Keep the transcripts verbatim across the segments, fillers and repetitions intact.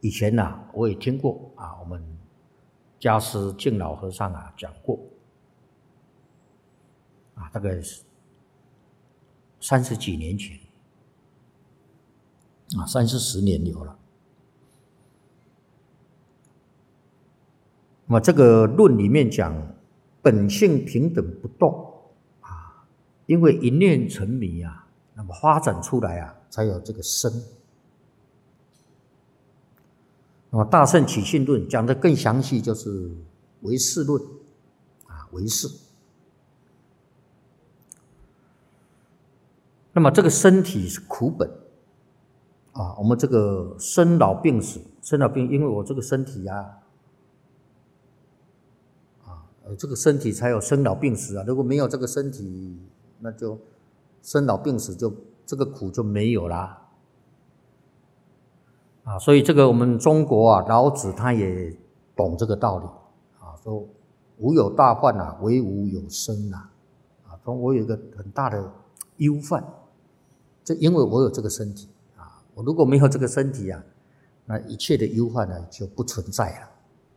以前呐、啊，我也听过啊，我们家师敬老和尚啊讲过啊，大概是三十几年前啊，三四十年有了。那么这个论里面讲，本性平等不动啊，因为一念成迷啊，那么发展出来啊，才有这个身。那么《大乘起信论》讲的更详细，就是唯识论啊，唯识。那么这个身体是苦本啊，我们这个生老病死，生老病，因为我这个身体啊。这个身体才有生老病死啊！如果没有这个身体，那就生老病死就这个苦就没有啦。啊，所以这个我们中国啊，老子他也懂这个道理啊，说无有大患啊，唯无有生呐。啊，说我有一个很大的忧患，就因为我有这个身体啊，我如果没有这个身体啊，那一切的忧患呢就不存在了。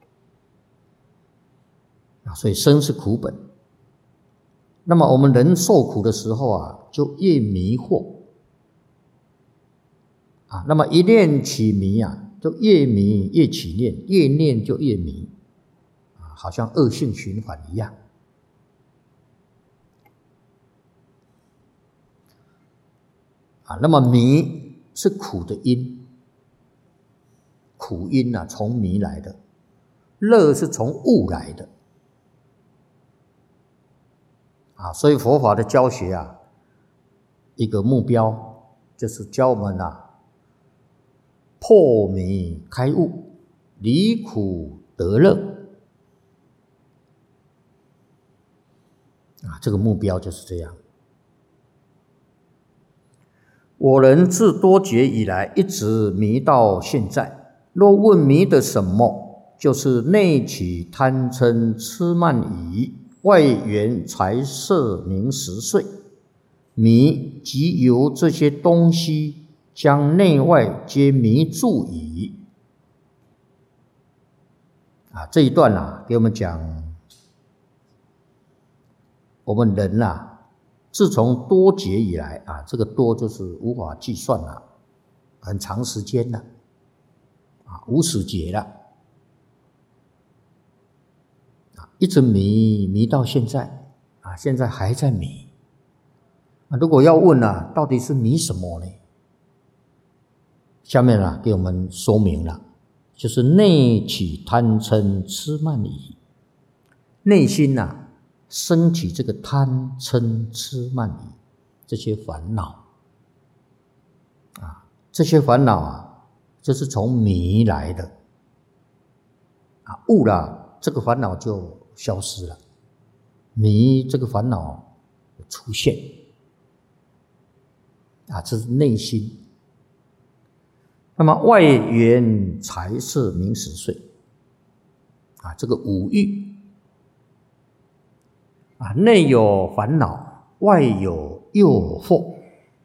所以生是苦本，那么我们人受苦的时候啊，就越迷惑啊。那么一念起迷啊，就越迷越起念，越念就越迷啊，好像恶性循环一样啊。那么迷是苦的因，苦因啊，从迷来的；乐是从悟来的。啊，所以佛法的教学啊，一个目标就是教我们啊，破迷开悟，离苦得乐啊，这个目标就是这样。我人自多劫以来一直迷到现在，若问迷的什么，就是内起贪嗔痴慢疑。外缘财色名食睡，迷即由这些东西将内外皆迷住矣。啊，这一段啊，给我们讲，我们人啊，自从多劫以来啊，这个多就是无法计算了，很长时间了，啊，无始劫了。一直迷迷到现在啊，现在还在迷啊。如果要问啊，到底是迷什么呢？下面啊，给我们说明了，就是内起贪嗔痴慢疑，内心啊升起这个贪嗔痴慢疑这些烦恼啊，这些烦恼啊，就是从迷来的啊，悟了这个烦恼就消失了，迷这个烦恼出现啊，这是内心。那么外缘财色名食睡啊，这个五欲啊，内有烦恼，外有诱惑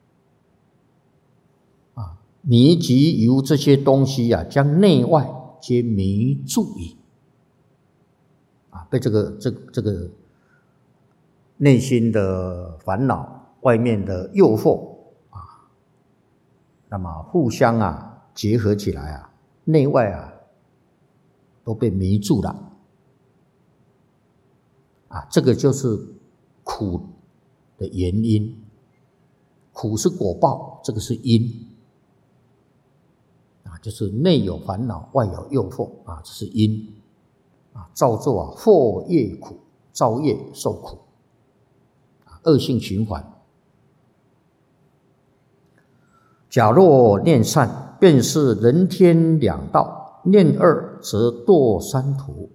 啊，迷即由这些东西啊，将内外皆迷住矣。啊，被这个这这个内心的烦恼、外面的诱惑啊，那么互相啊结合起来啊，内外啊都被迷住了啊，这个就是苦的原因。苦是果报，这个是因啊，就是内有烦恼，外有诱惑啊，这是因。啊，造作啊，祸业苦，造业受苦，啊，恶性循环。假若念善，便是人天两道；念恶，则堕三途。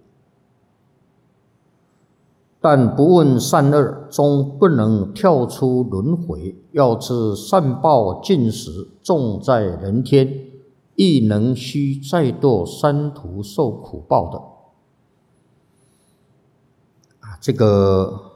但不问善恶，终不能跳出轮回。要知善报尽时，重在人天，亦能须再堕三途受苦报的。这个